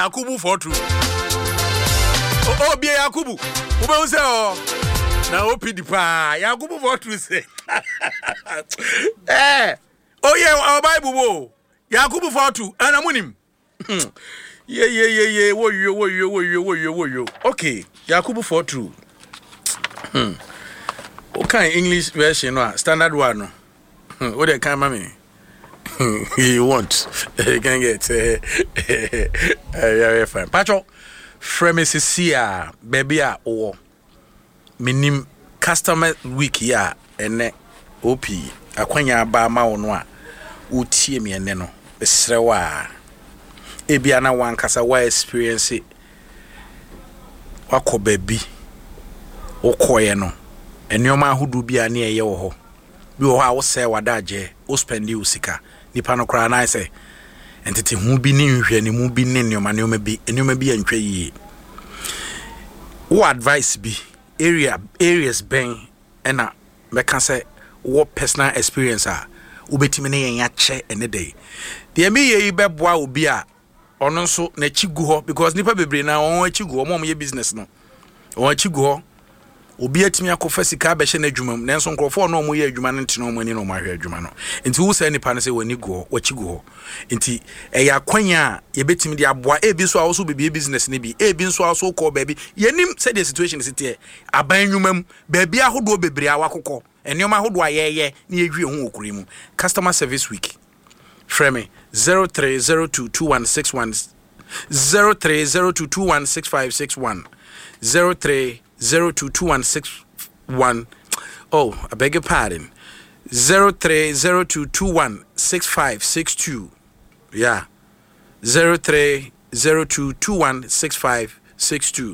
Yakubu for true. Oh, be Yakubu. Ube say oh. Na opi di pa. Yakubu for true say. Oh yeah, our Bible wo. Yakubu for true. And amunim. Yeah. Wo yo. Okay. Yakubu for true. Okay, English version no, standard one no. What they can mami. You want. You can get yeah, fine. Pacho, Fremesis here, baby or minim customer week ya ene OP akwanya ba ma ono a utie me ene no esrewa ebia na wan kasa wa experience wako baby okoye no enioma ahudu bia na eye wo ho bi wo ha wo se wadaje wo spendi usika nipa no kra na say entity hu bi ni nhwe ni mu bi ni enioma bi antwa yi wo advice bi areas ben ena meka say wo personal experience a ubetimi ne yen yache ene dey de me ye beboa obi a ono nso na chigu ho because nipa bebre na won achigu ho mom ye business no won achigu ho obi atimi akofa sika be hye na adwuma m nanso nkrofo no mo ye adwuma no ntino mo ani no mo ahwe adwuma no enti wo say nipa ne say wani go wachigu ho enti eya kwanya ye betimi de aboa ebi so awo so be business ne bi ebi nso awo so ko baby yenim say the situation is it aban nwumam baby ahodo bebre awakokọ enioma ahodo ayeye na yehwie hu okuri mu customer service week frame 03022161 0302216561 03022161 oh I beg your pardon 0302216562 yeah 0302216562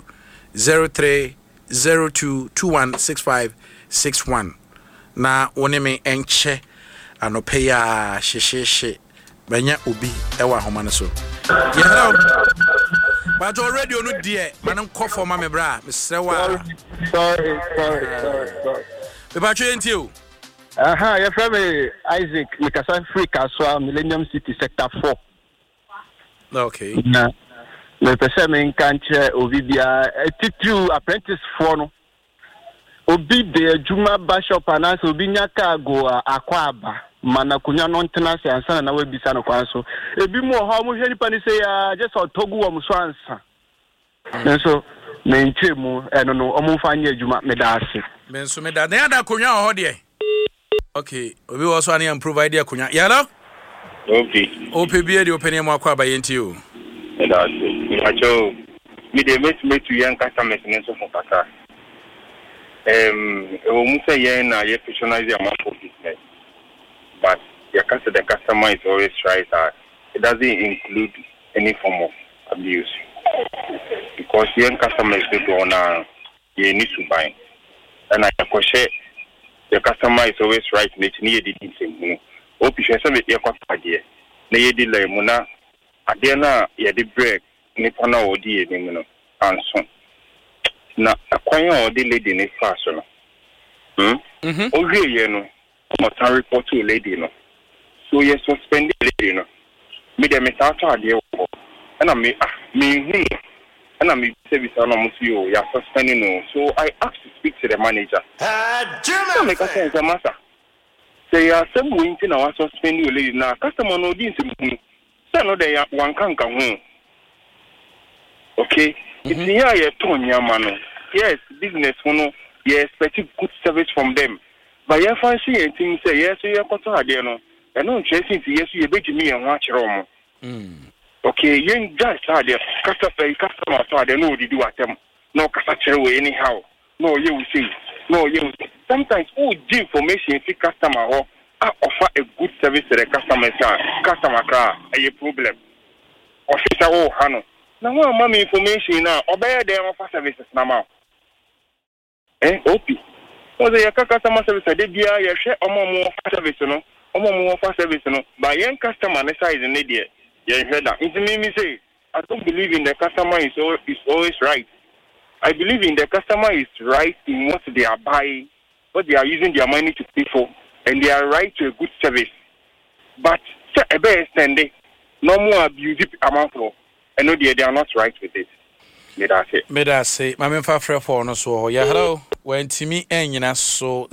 0302216561 na woneme enche anope ya shesheshe banya obi ewa homa no so yeah but already on die man ko for ma me bra me sewa sorry be ba twa ntio your friend Isaac Mikasa Free Kaswa Millennium City sector 4 okay na me pese me nkanche obibia titu apprentice for no obi de adwuma bishop anas obi nyaka go akwaba mana kunya no ntena se ansa na wabisa no kwan so ebi mu ho mo hwani pani se ya just otogu wo so ansa so me nchemu eno no omo fanya adwuma me da ase me nso me da na da kunya ho de okay obi wo so an provide kunya yalo okay bi e de opene mu akwaba yenti o me da ase acho me de me to yan customers nso for kaka we say na ye patronize your business, but the customer is always right that it doesn't include any form of abuse because young customers don't you need to buy, and I question the customer is always right. Need the thing. Hope you share some with your idea. Na ye delay muna adena ye the break ni pana odi ye ni and so. Na akwanya o de lady ne fast no o hwe ye no o ta report to lady no so ye suspend the lady no me de me ta to ade wo na me hu na me service na mo si o ya suspending no so I asked to speak to the manager so me ka say master say ya sebu nti na wa suspend the lady na customer no di nsem say no de ya wan kanka hu okay. It's here you turn your man. Yes, business no, you expect good service from them. But you fancy and things say yes, you are content no. And no chasing to yes, you bet me and watch room. Okay, you just had the customer so they know they do at them. No customer way anyhow. No, you will see. No, you sometimes give information to customer or offer a good service to the customer car a problem. Officer oh hano. Now, mommy information now, obey them offer services now. OP. So the customer service, they be a share more service, no, more service, no. By young customer, size in India, you heard that. It's me say, I don't believe in the customer is always right. I believe in the customer is right in what they are buying, what they are using their money to pay for, and they are right to a good service. But, a better standing, no more abusive amount of. I know they are not right with it. Meda say, Mamma Fafre for no so. Yeah, hello. When Timmy Enyina so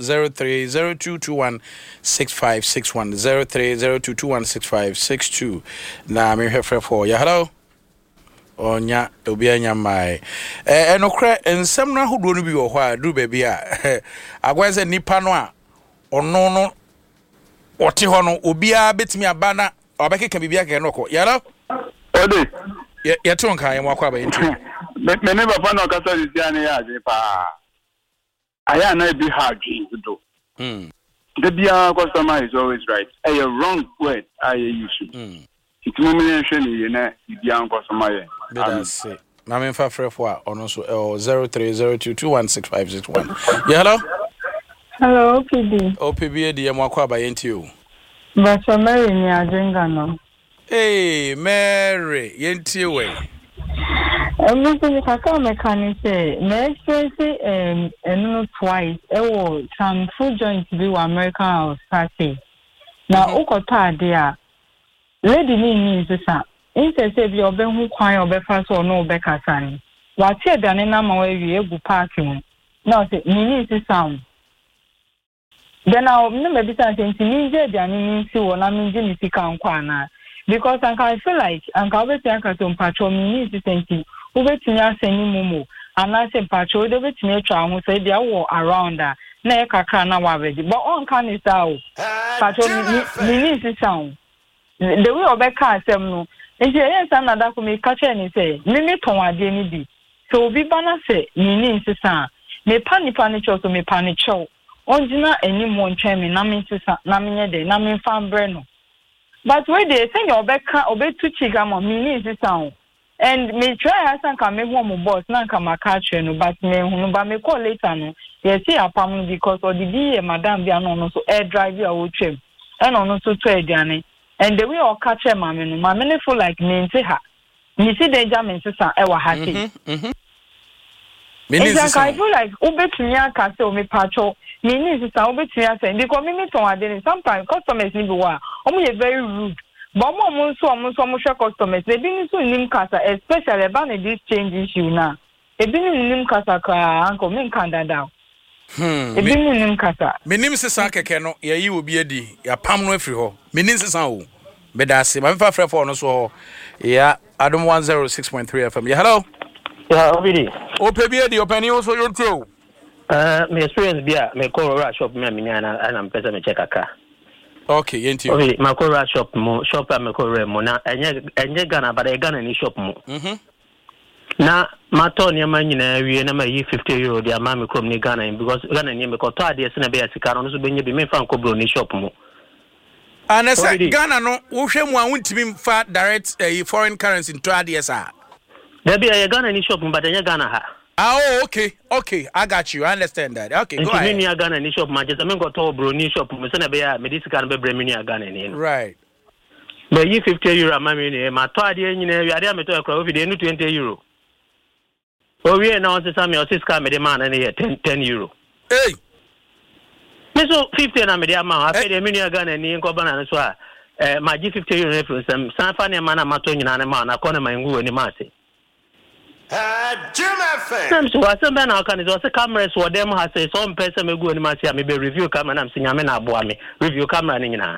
0302216561 0302216562. Na me hwefre for. Yeah, hello. Onya obi anya mai. Enokre ensem na hodo no bi wo ho a du ba bi a. Agweze nipa no a ono no ote ho no obi a betimi aba na obekeka bibia ke no ko. Yeah, hello. Ode. Yeah, to nka yemo akwa ba yenti. Me never found a castle is pa. I am not be hard to do. The beer customer is always right. A wrong word I use. It's nomination in a young customer. That's it. Mamma Fafre for also 0302216561. Yeah, hello. Hello, OPB. OPB, the Mwakwa by NTU. But Mary, near Jingano. Hey, Mary, NTU. Mr. Kaka mechanic say, may say, twice, some food joints be American or Sassy. Now, Okota, dear, lady means the son. Instead, if you're being who quiet or breakfast or no Becca Sunny. What's here done in our way, you parking? No, it means the sound. Then I'll never be something to me, Janine, see what I'm in Jimmy Kwana. Because I feel like Uncle Betty Patrol means the same thing. Who bet me as any mumu, and I said Patrol, the bet me who said they are around that. Neka Kana Wavedi, but on can is out. Patrol means the sound. The way of Becca said no. And she ain't another for me catch any say, Mimi Tonga Jenny. So be banner say, means the sound. Me panicho to me panicho. Onjina any more chemi, Namin Namine de Namin Fan Breno. But where they say your Becca obey to Chigamo, means the sound. And me try as I can make one boss, not come a catch you, but me call later. No, yes, see a pam because of the D, Madame Biano, so air drive your trim, and on to trade, Danny. And the way I'll catch a mammy, my many feel like me, say her. You see, the German sister, ever happy. I feel like Ubetia Castle, me patrol, meaning sister, Ubetia saying, because me to sometimes customers need to work, only very rude. But more customers, they been so in casa, especially about this change issue now. They been in casa, uncle, men can't down. They been in casa. My name is Sanka, you will be a D, a palm no free ho. Meaning sound. But that's my favorite for us all. Yeah, I don't 106.3 FM. Yeah, hello. Yeah, already. OPB, the opening also your too. My experience be me call shop me and I'm person me check a car. Okay, yenti. Okay, my call shop me call mo na enye Ghana but e Ghana ni shop mo. Na ma to ne ma nyina wie na ma yi €50 dia ma me kom ni Ghana because Ghana ni me ko to ade se na be asika no so benye bi me fa nko bro ni shop mo. Anasa Ghana no wo hwe mu a wontimi fa direct foreign currency to ade sa. There be a Ghana ni shop but enye Ghana ha. Oh, okay, I got you. I understand that. Okay, go ahead. Me Ghana ni shop ma just me go to bro ni shop mo se na be ya me disika no be bre me ni Ghana ni. Right. Me yi €50 ma me ni ma to ade nyina wi ade me to ekra ofi de no €20. Oh, we now say some your sister me the man and here €10. Hey. Me so 50 na me the amount. I pay the million Ghana ni nko bana so my €50 reference some fa na man amato nyina na man akọ na mangu ni ma say. Some so asem na kan is also cameras for them has say some person me go ni ma say me be review camera na me nyame na aboa me review camera ni nyina.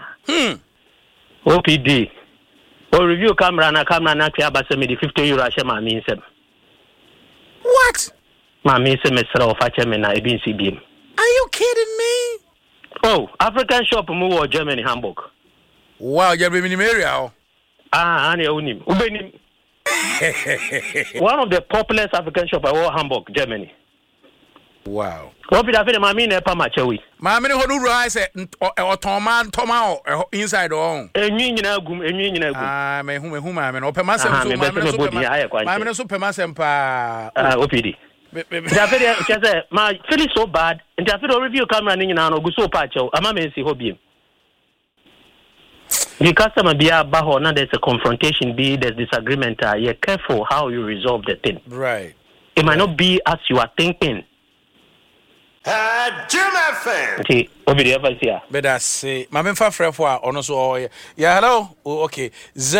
OPD. O review camera na kya ba say me the €50 a share ma me nsem. What? Mami se mesra ofache me na ebin CBM. Are you kidding me? Oh, African shop mu wo Germany Hamburg. Wow, you be in area. Ani unim. Ubenim. One of the popular African shop I wo Hamburg, Germany. Wow. Obi da fe mami na pa machewi. Mami ne hodu rai se otoman toma inside on. Enyi nyina gum. Mehu mami no pema sem so mami no so pema sem pa. OPD. Da fe say ma feel so bad. Nti afi do review camera ni nyina no gu so pa chew. Ama me nsi hobiem. The customer be aba ho na there's a confrontation there's disagreement you're careful how you resolve the thing. Right. It might not be as you are thinking. Jim FM. Okay, obidi afasia. Better say, my member friend for on so yeah, hello. Oh, okay.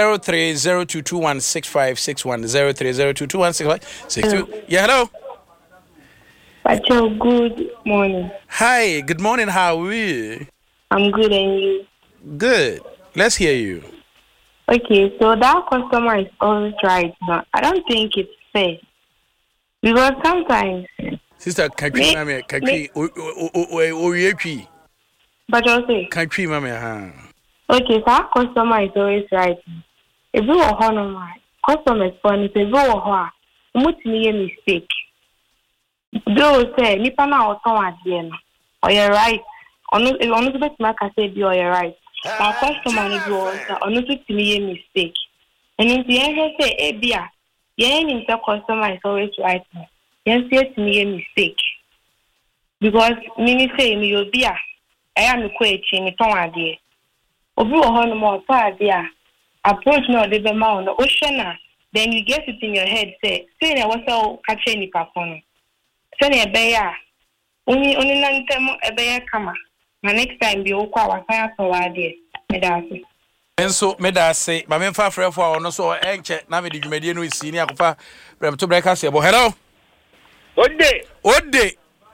0302216561 0302216562. Yeah, hello. Pacho, good morning. Hi, good morning. How are you? I'm good, and you? Good. Let's hear you. Okay, so that customer is always right now. I don't think it's fair. Because sometimes... Sister, country, mama, country, but also... Country, mama, Okay, so our customer is always right. If you are honor, customer is funny, if you are what me a mistake. Those say, Nipa na oton adie no. Or you're right. Onu bet maka say be or you're right. Our customer is also onu to me a mistake. And in the end say ebia, yen in the customer is always right. Yen say to me a mistake. Because mini say me you be I am quechi ni ton adie. Obi o hono mo so adie approach no de be ma on ocean then you get it in your head say na was so catch any perform. Sani ebeya oni nantem ebeya kama na next time bi okwa wasan so wade medase enso medase ma memfa frefo a ono so enche na me de dwumadie no isi ni akofa brem to break ase bo hello ode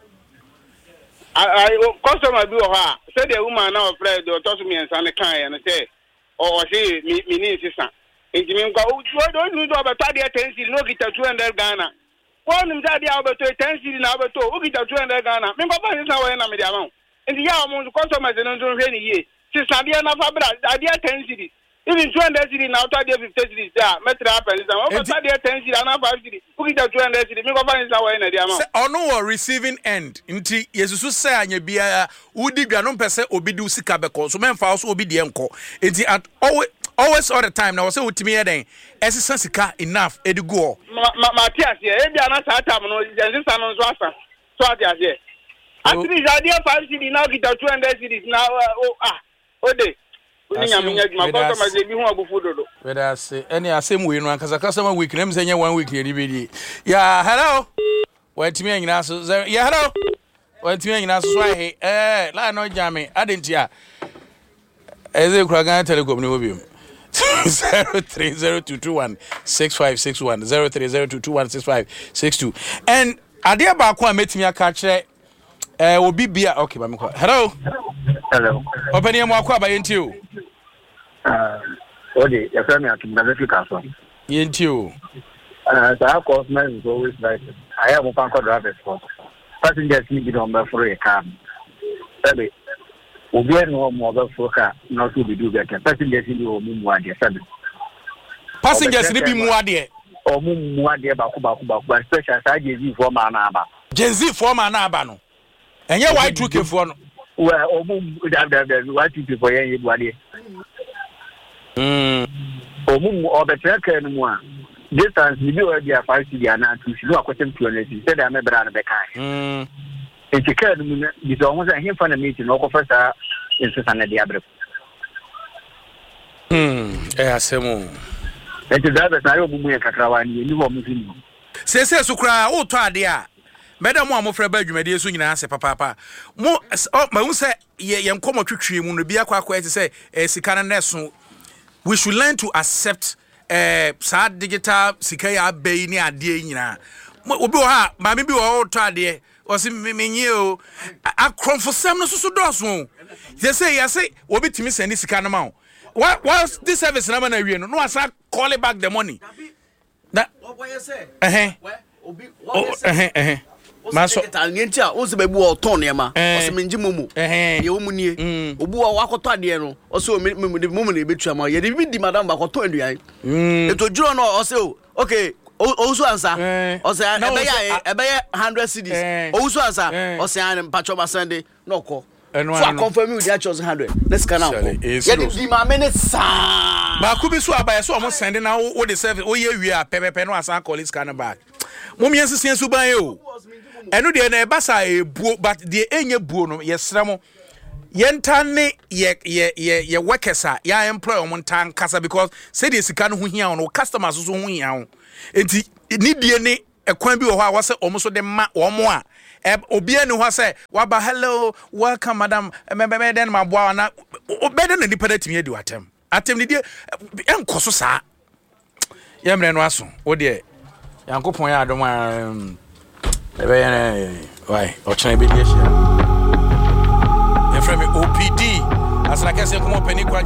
I customer bi o ha say the woman na afraid o to so me ensa ne kan ye no say o say me ni sisan enti me nkwa o do do ba ta de 10 cedi no kita 200 Ghana. One of the Alberto 10 cedi na Alberto, who get 200 Ghana. Me papa is now na me the amount. And the amount of customers in don't any year. Since Sadia na fabra, idea 10 cedi. Even 200 cedi now to the 50 cedi there. Metra happen is now. But Sadia 10 cedi na 5 cedi. Who get 200 cedi? Me papa is now na the amount. Ono receiving end. Nti Yesu say anya bia udi dwa no pese obi du sika beko. So memfa so obi de enko. Nti at always all the time now say utimi eden esesa sika enough edigo Matias here e bia na sa time no jesisa no so asa so Matias here atri idea 5 cedi now get 200 cedis now ode unya menya djuma ko ma je bi hu abufu dodo we da say any asem we no ankasa customer week na msenya 1 week eri be yeah hello watimi anyina so yeah hello watimi anyina so ahe la no jame adentia eze kuragan telecom ni obium 0302216561 0302216562 and adia ba ko ametimi aka kire obi bia okay ba me ko hello open your mouth ba yenti o ode ya fami atumbaze kaso yenti o our customer is always right. I have a bank drivers for passengers need on my free car. Sabe obi no mo ba foka no so be do better passengers ni o mu ade sabe passengers ni bi mu ade o mu ade ba ko special sa Gen for man na aba Gen Z for man na aba no enye Y2K for no well o mu Y2K for yen bu ade o mu o be trek no mu a distance ni bi o dia 5 cedi ana 2 cedi akotem 200 said am bra na be kan eti ka no mu bi so ho say him fa na meeting no ko fa sa insisa na dia bre asemu eti da be na yo bu mu kakrawa ni ho mu fini sese so kra o to ade a madam mo amofra ba adwumade so nyina ase papa mo ma hu say ye nkomo twetwe mu no bia kwa eti say sika na neso we should learn to accept sa digital sika ya abai ni ade nyina obi o ha ma me bi o to ade o si menye o akronfosam no so doso they say obi timi send sika na ma what this service na na wie no asa call back the money that what you say obi maso ngenti a o se bebu o ton nema o se menji momu ye wo munie obu o akoto ade no o se momu na ebetua ma ye de bi di madam ba koto aduan eto juro no o se okay o so ansa o se ebe ya 100 cedis o so ansa o se an pacho basande no ko so confirm with the actual 100 let's can now ye di ma me ne sa ba ku bi so abaya so o mo send na o de service o ye wi a pepepe no asan call scan back mom yen sesen so ban e o enu de na ebasa ebuo but de enye buo no yesremo yentane ye workers ya employ on tan kasa because say the sika no ho hia on customers so ho hia on enti ni die ne ekwan bi wo ho a wose omo so de ma omo a obi ani ho say waba hello welcome madam me den ma boa na obede na nipa da timi edi watem atem ni de enkoso saa yemre no aso wo de yankopon ya adom ebe yana why ochana be dia hia efremi OPD asana kese komo pani kwa